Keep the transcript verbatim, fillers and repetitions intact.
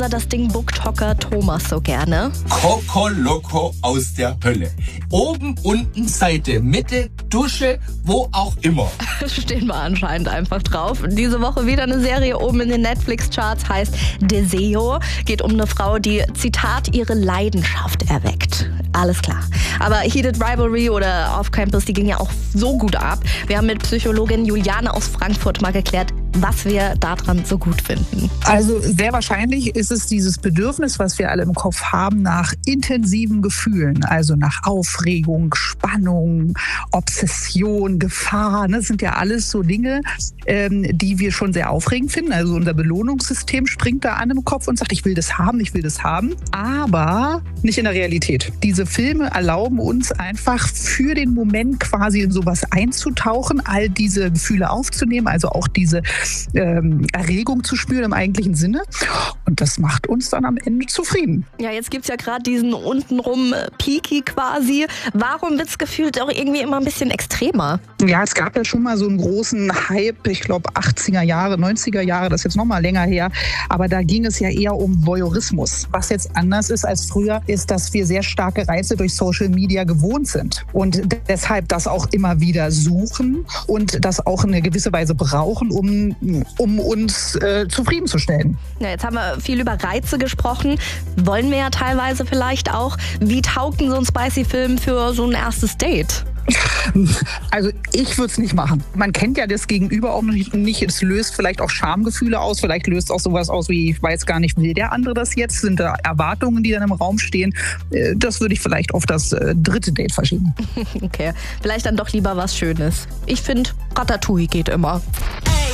Das Ding BookToker Thomas so gerne. Coco Loco aus der Hölle. Oben, unten, Seite, Mitte, Dusche, wo auch immer. Stehen wir anscheinend einfach drauf. Diese Woche wieder eine Serie oben in den Netflix-Charts, heißt Deseo. Geht um eine Frau, die, Zitat, ihre Leidenschaft erweckt. Alles klar. Aber Heated Rivalry oder Off Campus, die ging ja auch so gut ab. Wir haben mit Psychologin Juliane aus Frankfurt mal geklärt, was wir daran so gut finden. Also sehr wahrscheinlich ist es dieses Bedürfnis, was wir alle im Kopf haben, nach intensiven Gefühlen. Also nach Aufregung, Spannung, Obsession, Gefahr. Das sind ja alles so Dinge, ähm, die wir schon sehr aufregend finden. Also unser Belohnungssystem springt da an im Kopf und sagt, ich will das haben, ich will das haben. Aber nicht in der Realität. Diese Filme erlauben uns einfach für den Moment quasi in sowas einzutauchen, all diese Gefühle aufzunehmen, also auch diese ähm, Erregung zu spüren im eigentlichen Sinne. Und das macht uns dann am Ende zufrieden. Ja, jetzt gibt's ja gerade diesen untenrum Peaky quasi. Warum wird's gefühlt auch irgendwie immer ein bisschen extremer? Ja, es gab ja schon mal so einen großen Hype, ich glaube achtziger Jahre, neunziger Jahre, das ist jetzt noch mal länger her. Aber da ging es ja eher um Voyeurismus. Was jetzt anders ist als früher, ist, dass wir sehr starke Reize durch Social Media gewohnt sind. Und deshalb das auch immer wieder suchen und das auch in eine gewisse Weise brauchen, um, um uns äh, zufriedenzustellen. Ja, jetzt haben wir viel über Reize gesprochen. Wollen wir ja teilweise vielleicht auch. Wie taugt denn so ein Spicy-Film für so ein erstes Date? Also ich würde es nicht machen. Man kennt ja das Gegenüber auch nicht. Es löst vielleicht auch Schamgefühle aus. Vielleicht löst auch sowas aus wie, ich weiß gar nicht, will der andere das jetzt? Sind da Erwartungen, die dann im Raum stehen? Das würde ich vielleicht auf das dritte Date verschieben. Okay, vielleicht dann doch lieber was Schönes. Ich finde, Ratatouille geht immer. Ey.